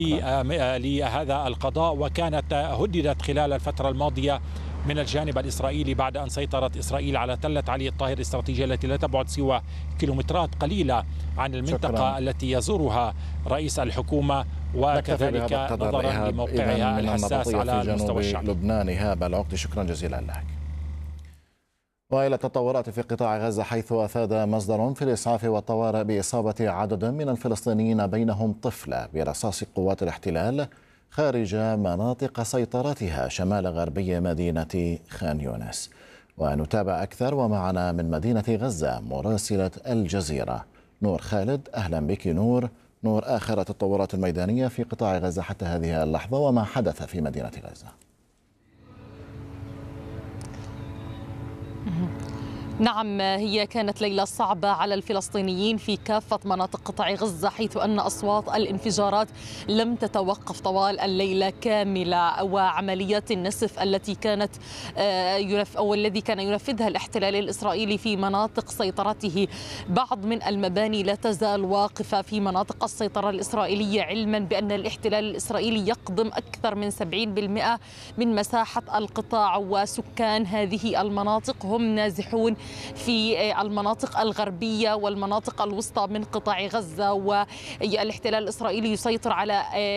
لهذا القضاء، وكانت هددت خلال الفترة الماضية من الجانب الإسرائيلي بعد أن سيطرت إسرائيل على تلة علي الطاهر الاستراتيجية التي لا تبعد سوى كيلومترات قليلة عن المنطقة التي يزورها رئيس الحكومة، وكذلك نظرا لموقعها الحساس على المستوى الشعبي. لبنان إيهاب العقدي، شكرا جزيلا لك. وإلى التطورات في قطاع غزة، حيث أفاد مصدر في الإسعاف والطوارئ بإصابة عدد من الفلسطينيين بينهم طفلة برصاص قوات الاحتلال خارج مناطق سيطرتها شمال غربي مدينة خان يونس. ونتابع أكثر ومعنا من مدينة غزة مراسلة الجزيرة نور خالد. أهلا بك نور. آخر التطورات الميدانية في قطاع غزة حتى هذه اللحظة وما حدث في مدينة غزة. نعم، هي كانت ليلة صعبة على الفلسطينيين في كافة مناطق قطاع غزة، حيث أن أصوات الانفجارات لم تتوقف طوال الليلة كاملة، وعمليات النسف التي كانت أو الذي كان ينفذها الاحتلال الإسرائيلي في مناطق سيطرته. بعض من المباني لا تزال واقفة في مناطق السيطرة الإسرائيلية، علما بأن الاحتلال الإسرائيلي يقضم أكثر من 70% من مساحة القطاع، وسكان هذه المناطق هم نازحون في المناطق الغربية والمناطق الوسطى من قطاع غزة، والاحتلال الإسرائيلي يسيطر على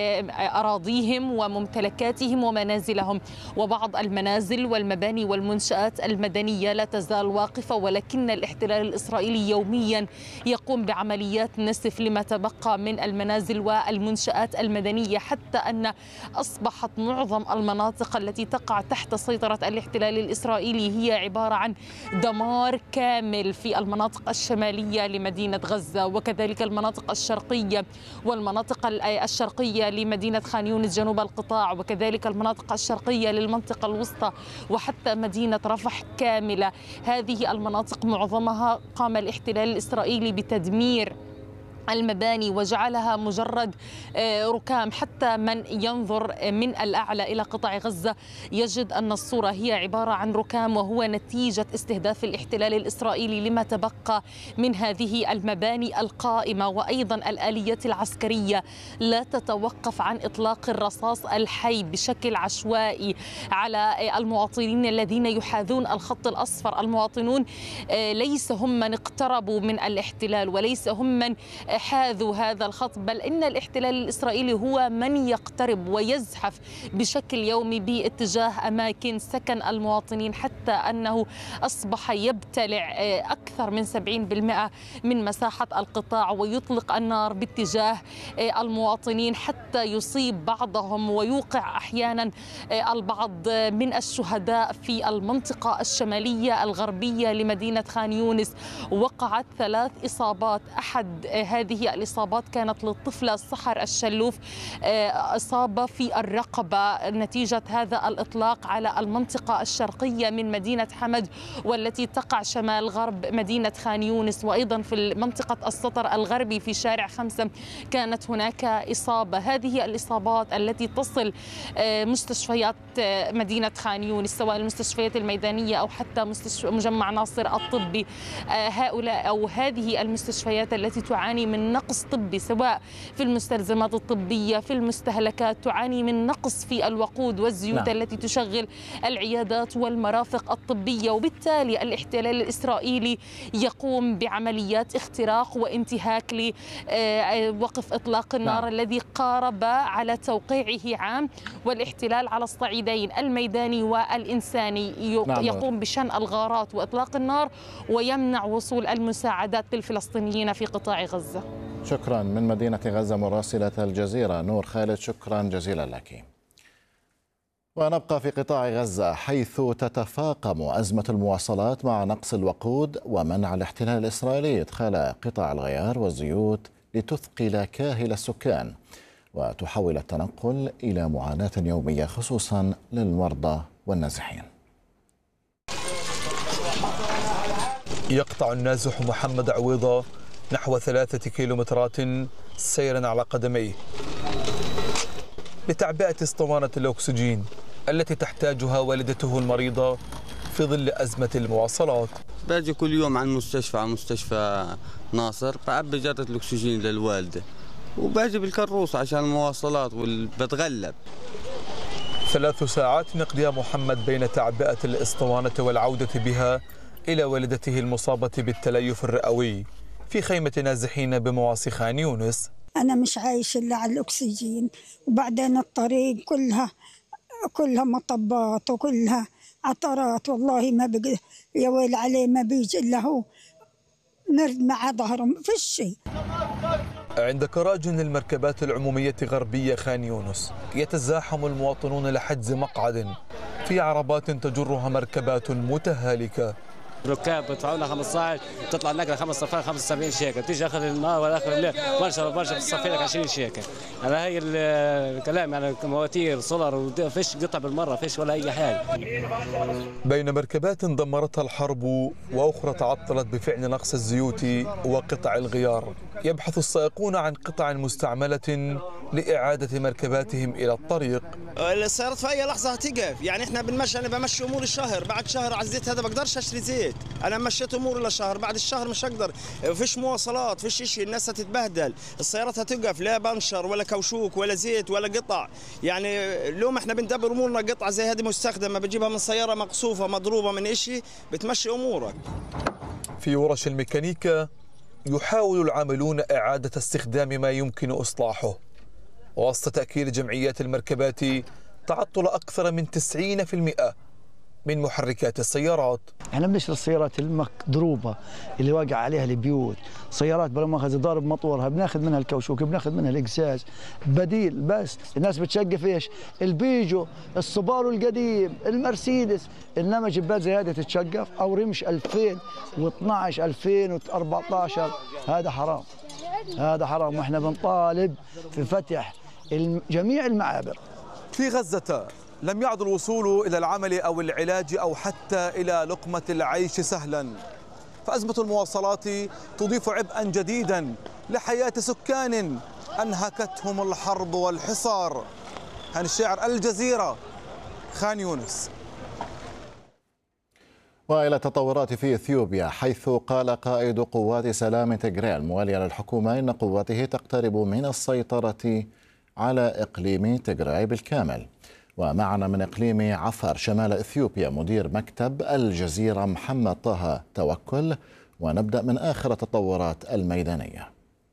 أراضيهم وممتلكاتهم ومنازلهم. وبعض المنازل والمباني والمنشآت المدنية لا تزال واقفة، ولكن الاحتلال الإسرائيلي يوميا يقوم بعمليات نسف لما تبقى من المنازل والمنشآت المدنية، حتى أن أصبحت معظم المناطق التي تقع تحت سيطرة الاحتلال الإسرائيلي هي عبارة عن دمار كامل في المناطق الشمالية لمدينة غزة، وكذلك المناطق الشرقية والمناطق الشرقية لمدينة خان يونس جنوب القطاع، وكذلك المناطق الشرقية للمنطقة الوسطى، وحتى مدينة رفح كاملة. هذه المناطق معظمها قام الاحتلال الإسرائيلي بتدمير المباني وجعلها مجرد ركام. حتى من ينظر من الأعلى إلى قطاع غزة يجد أن الصورة هي عبارة عن ركام، وهو نتيجة استهداف الاحتلال الإسرائيلي لما تبقى من هذه المباني القائمة. وأيضا الآليات العسكرية لا تتوقف عن إطلاق الرصاص الحي بشكل عشوائي على المواطنين الذين يحاذون الخط الأصفر. المواطنون ليس هم من اقتربوا من الاحتلال وليس هم من حاذوا هذا الخط، بل إن الاحتلال الإسرائيلي هو من يقترب ويزحف بشكل يومي باتجاه أماكن سكن المواطنين، حتى أنه أصبح يبتلع أكثر من 70% من مساحة القطاع ويطلق النار باتجاه المواطنين حتى يصيب بعضهم ويوقع أحيانا البعض من الشهداء في المنطقة الشمالية الغربية لمدينة خان يونس. وقعت 3 إصابات، أحد هذه الإصابات كانت للطفلة سحر الشلوف، إصابة في الرقبة نتيجة هذا الإطلاق على المنطقة الشرقية من مدينة حمد والتي تقع شمال غرب مدينة خان يونس. وأيضا في منطقة السطر الغربي في شارع 5 كانت هناك إصابة. هذه الإصابات التي تصل مستشفيات مدينة خان يونس، سواء المستشفيات الميدانية أو حتى مجمع ناصر الطبي، هؤلاء أو هذه المستشفيات التي تعاني من نقص طبي، سواء في المستلزمات الطبية في المستهلكات، تعاني من نقص في الوقود والزيوت التي تشغل العيادات والمرافق الطبية. وبالتالي الاحتلال الإسرائيلي يقوم بعمليات اختراق وانتهاك لوقف إطلاق النار الذي قارب على توقيعه عام. والاحتلال على الصعيدين الميداني والإنساني يقوم بشن الغارات وإطلاق النار ويمنع وصول المساعدات للفلسطينيين في قطاع غزة. شكرا من مدينة غزة مراسلة الجزيرة نور خالد، شكرا جزيلا لك. ونبقى في قطاع غزة حيث تتفاقم أزمة المواصلات مع نقص الوقود ومنع الاحتلال الإسرائيلي إدخال قطع الغيار والزيوت لتثقل كاهل السكان وتحول التنقل إلى معاناة يومية خصوصا للمرضى والنازحين. يقطع النازح محمد عويضة نحو 3 كيلومترات سيرا على قدميه لتعبئة اسطوانة الأكسجين التي تحتاجها والدته المريضة في ظل أزمة المواصلات. باجي كل يوم على مستشفى ناصر بعبي جرة الأكسجين للوالدة، وباجي بالكروس عشان المواصلات وبتغلب. 3 ساعات يقضيها محمد بين تعبئة الإسطوانة والعودة بها إلى والدته المصابة بالتليف الرئوي في خيمة نازحين بمواصي خان يونس. أنا مش عايش إلا على الأكسجين، وبعدين الطريق كلها مطبات وكلها عطرات، والله ما بقى يا ويل عليه، ما بيجي إلا هو مرد مع ظهره، ما فيش شيء. عند كراجن المركبات العمومية غربية خان يونس يتزاحم المواطنون لحجز مقعد في عربات تجرها مركبات متهالكة. ركاب بدفعوا لنا 15، تطلع النقله 5 صفار 75 شيكل، تيجي اخر النهار ولا اخر الليل برشا تصفي لك 20 شيكل. هذا هي الكلام، يعني مواتير سولر وفيش قطع بالمره، فيش ولا اي حاجه. بين مركبات دمرتها الحرب واخرى تعطلت بفعل نقص الزيوت وقطع الغيار، يبحث السائقون عن قطع مستعمله لاعاده مركباتهم الى الطريق. السيارات في اي لحظه هتقف، يعني احنا بنمشي، انا بمشي اموري الشهر، بعد شهر على الزيت هذا بقدرش اشتري زيت، انا مشيت اموري لشهر، بعد الشهر مش هقدر، فيش مواصلات، فيش شيء، الناس هتتبهدل، السيارات هتوقف، لا بنشر ولا كوشوك ولا زيت ولا قطع، يعني اليوم احنا بندبر امورنا، قطعه زي هذه مستخدمه بتجيبها من سياره مقصوفه مضروبه من شيء بتمشي امورك. في ورش الميكانيكا يحاول العاملون اعاده استخدام ما يمكن اصلاحه، وسط تاكيد جمعيات المركبات تعطل اكثر من 90% من محركات السيارات. احنا بنشتري السيارات المضروبه اللي واقع عليها البيوت، سيارات بلا مؤاخذه ضارب مطورها بناخذ منها الكوشوك، بناخذ منها الاقزاز، بديل. بس الناس بتشقف ايش؟ البيجو، السوبارو القديم، المرسيدس، انما جبال زي هذه تتشقف او رمش 2012 2014، هذا حرام، هذا حرام، واحنا بنطالب في فتح جميع المعابر. في غزة لم يعد الوصول إلى العمل أو العلاج أو حتى إلى لقمة العيش سهلا، فأزمة المواصلات تضيف عبئا جديدا لحياة سكان أنهكتهم الحرب والحصار. هاني الشاعر، الجزيرة، خان يونس. وإلى التطورات في إثيوبيا، حيث قال قائد قوات سلام تيغراي الموالية للحكومة إن قواته تقترب من السيطرة على إقليم تيغراي بالكامل. ومعنا من إقليم عفر شمال إثيوبيا مدير مكتب الجزيرة محمد طه توكل، ونبدأ من آخر التطورات الميدانية.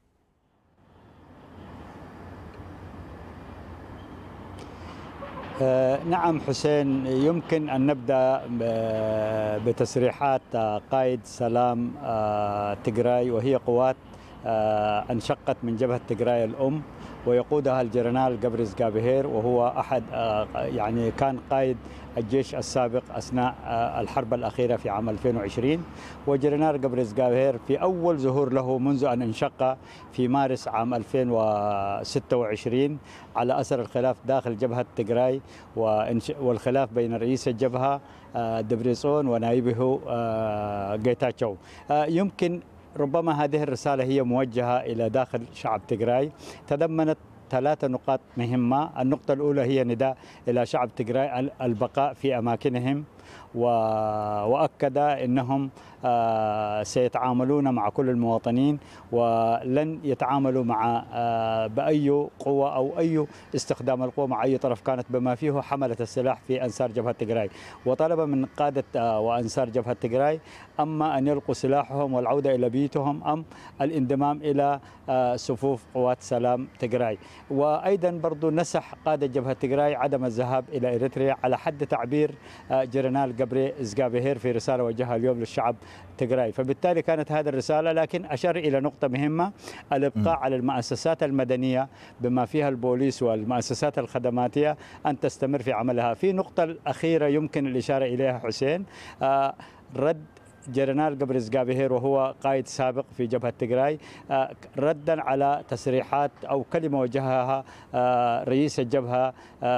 نعم حسين، يمكن أن نبدأ بتصريحات قائد سلام تيغراي، وهي قوات انشقت من جبهة تيغراي الأم ويقودها الجنرال قبرز قابهير، وهو أحد يعني كان قائد الجيش السابق أثناء الحرب الأخيرة في عام 2020. وجنرال قبرز قابهير في أول ظهور له منذ أن انشق في مارس عام 2026 على أثر الخلاف داخل جبهة تيغراي والخلاف بين رئيس الجبهة دبريسون ونائبه جيتاتشو. يمكن ربما هذه الرسالة هي موجهة إلى داخل شعب تيغراي، تضمنت 3 نقاط مهمة. النقطة الأولى هي نداء إلى شعب تيغراي البقاء في أماكنهم، وأكد أنهم سيتعاملون مع كل المواطنين ولن يتعاملوا مع بأي قوة أو أي استخدام القوة مع أي طرف كانت، بما فيه حملة السلاح في أنصار جبهة تيغراي. وطلب من قادة وأنصار جبهة تيغراي أما أن يلقوا سلاحهم والعودة إلى بيوتهم أم الانضمام إلى صفوف قوات سلام تيغراي. وأيضا برضو نصح قادة جبهة تيغراي عدم الذهاب إلى إريتريا على حد تعبير جنرال قبرز قابهير في رسالة وجهها اليوم للشعب تيغراي. فبالتالي كانت هذه الرسالة، لكن أشار إلى نقطة مهمة: الإبقاء على المؤسسات المدنية بما فيها البوليس والمؤسسات الخدماتية أن تستمر في عملها. في نقطة الأخيرة يمكن الإشارة إليها حسين، رد جنرال قبرز قابهير وهو قائد سابق في جبهة تيغراي ردا على تصريحات أو كلمة وجهها رئيس الجبهة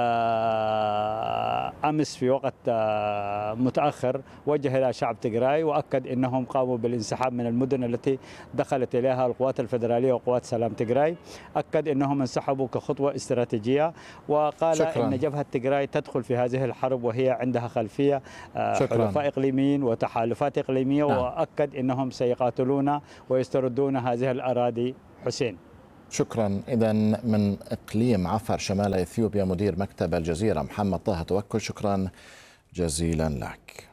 أمس في وقت متأخر، وجه إلى شعب تيغراي وأكد أنهم قاموا بالانسحاب من المدن التي دخلت إليها القوات الفدرالية وقوات سلام تيغراي. أكد أنهم انسحبوا كخطوة استراتيجية، وقال أن جبهة تيغراي تدخل في هذه الحرب وهي عندها خلفية حلفاء إقليميين وتحالفات إقليمية، وأكد أنهم سيقاتلون ويستردون هذه الأراضي. حسين. شكرا. إذا من إقليم عفر شمال إثيوبيا مدير مكتب الجزيرة محمد طه توكل، شكرا جزيلا لك.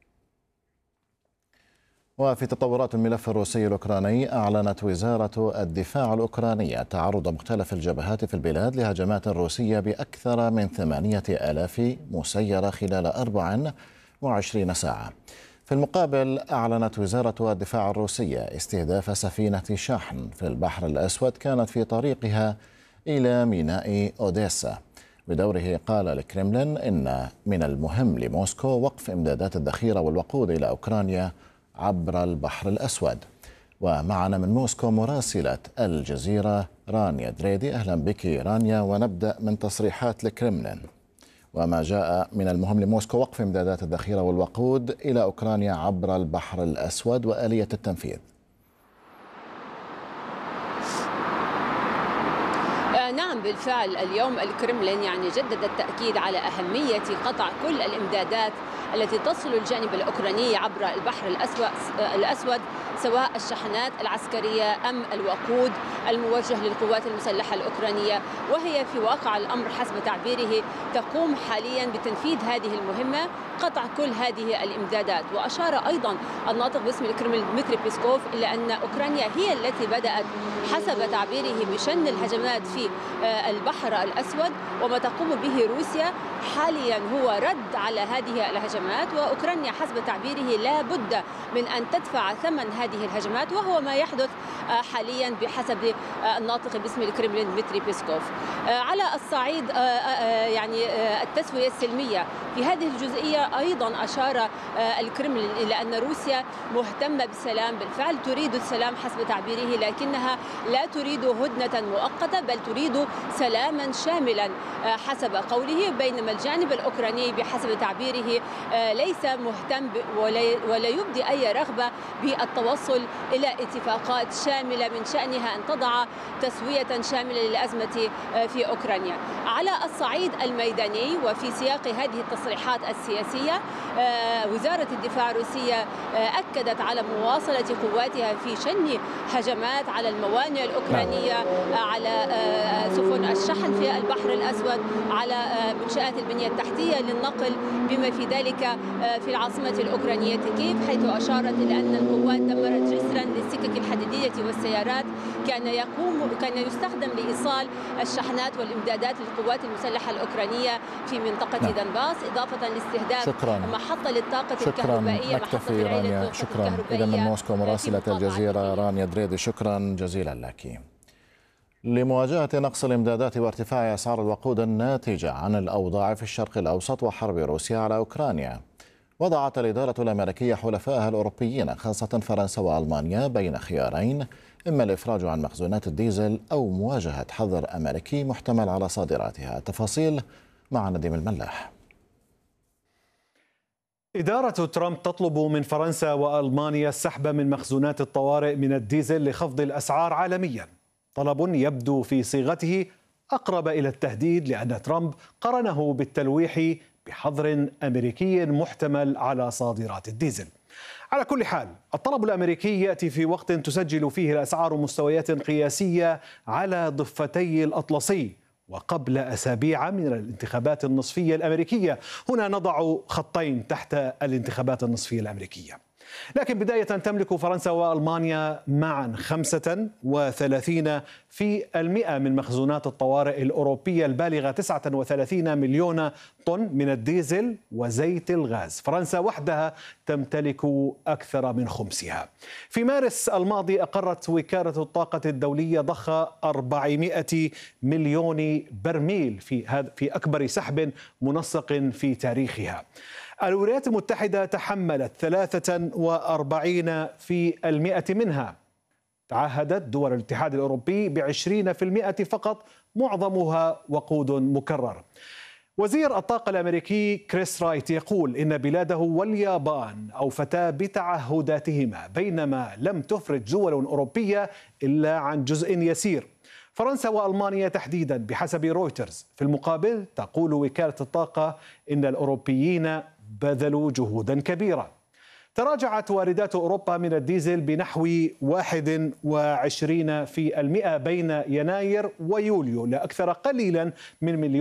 وفي تطورات الملف الروسي الأوكراني، أعلنت وزارة الدفاع الأوكرانية تعرض مختلف الجبهات في البلاد لهجمات روسية بأكثر من 8000 مسيرة خلال 24 ساعة. في المقابل، أعلنت وزارة الدفاع الروسية استهداف سفينة شحن في البحر الأسود كانت في طريقها إلى ميناء أوديسا. بدوره قال الكرملين إن من المهم لموسكو وقف إمدادات الذخيرة والوقود إلى أوكرانيا عبر البحر الأسود. ومعنا من موسكو مراسلة الجزيرة رانيا دريدي. أهلا بك رانيا، ونبدأ من تصريحات الكرملين وما جاء من المهم لموسكو وقف إمدادات الذخيرة والوقود إلى أوكرانيا عبر البحر الأسود وآلية التنفيذ. نعم بالفعل، اليوم الكرملين جدد التأكيد على أهمية قطع كل الإمدادات التي تصل الجانب الأوكراني عبر البحر الأسود، سواء الشحنات العسكرية أم الوقود الموجه للقوات المسلحة الأوكرانية، وهي في واقع الأمر حسب تعبيره تقوم حاليا بتنفيذ هذه المهمة، قطع كل هذه الإمدادات. وأشار أيضا الناطق باسم الكرملين ديمتري بيسكوف إلى أن أوكرانيا هي التي بدأت حسب تعبيره بشن الهجمات في البحر الأسود، وما تقوم به روسيا حاليا هو رد على هذه الهجمات، وأوكرانيا حسب تعبيره لا بد من أن تدفع ثمن هذه الهجمات، وهو ما يحدث حاليا بحسب الناطق باسم الكرملين ديمتري بيسكوف. على الصعيد التسوية السلمية في هذه الجزئية أيضا أشار الكرملين إلى أن روسيا مهتمة بالسلام، بالفعل تريد السلام حسب تعبيره، لكنها لا تريد هدنة مؤقتة بل تريد سلاما شاملا حسب قوله، بينما الجانب الأوكراني بحسب تعبيره ليس مهتم ولا يبدي أي رغبة بالتوصل إلى اتفاقات شاملة من شأنها أن تضع تسوية شاملة للأزمة في أوكرانيا. على الصعيد الميداني وفي سياق هذه التصريحات السياسية، وزارة الدفاع الروسية أكدت على مواصلة قواتها في شن هجمات على الموانئ الأوكرانية، على سفن الشحن في البحر الأسود، على منشآت البنية التحتية للنقل، بما في ذلك في العاصمة الأوكرانية كييف، حيث أشارت إلى أن القوات دمرت جسرا للسكك الحديدية والسيارات كان يستخدم لإيصال الشحنات والإمدادات للقوات المسلحة الأوكرانية في منطقة دنباس، إضافة لاستهداف محطة للطاقة الكهربائية. نكتفي رانيا، شكرا. إذا من موسكو مراسلة الجزيرة رانيا دريدي، شكرا جزيلا لك. لمواجهة نقص الإمدادات وارتفاع أسعار الوقود الناتجة عن الأوضاع في الشرق الأوسط وحرب روسيا على أوكرانيا، وضعت الإدارة الأمريكية حلفائها الأوروبيين خاصة فرنسا وألمانيا بين خيارين: إما الإفراج عن مخزونات الديزل أو مواجهة حظر أمريكي محتمل على صادراتها. تفاصيل مع نديم الملاح. إدارة ترامب تطلب من فرنسا وألمانيا السحب من مخزونات الطوارئ من الديزل لخفض الأسعار عالميا، طلب يبدو في صيغته أقرب إلى التهديد، لأن ترامب قرنه بالتلويح بحظر أمريكي محتمل على صادرات الديزل. على كل حال، الطلب الأمريكي يأتي في وقت تسجل فيه الأسعار مستويات قياسية على ضفتي الأطلسي، وقبل أسابيع من الانتخابات النصفية الأمريكية. هنا نضع خطين تحت الانتخابات النصفية الأمريكية. لكن بداية تملك فرنسا وألمانيا معا 35% من مخزونات الطوارئ الأوروبية البالغة 39 مليون طن من الديزل وزيت الغاز. فرنسا وحدها تمتلك أكثر من خمسها. في مارس الماضي أقرت وكالة الطاقة الدولية ضخ 400 مليون برميل في أكبر سحب منسق في تاريخها. الولايات المتحدة تحملت 43% منها. تعهدت دول الاتحاد الأوروبي ب20% فقط، معظمها وقود مكرر. وزير الطاقة الأمريكي كريس رايت يقول إن بلاده واليابان أوفتا بتعهداتهما، بينما لم تفرج دول أوروبية إلا عن جزء يسير. فرنسا وألمانيا تحديدا بحسب رويترز. في المقابل تقول وكالة الطاقة إن الأوروبيين بذلوا جهودا كبيرة. تراجعت واردات أوروبا من الديزل بنحو 21% بين يناير ويوليو لأكثر قليلا من 1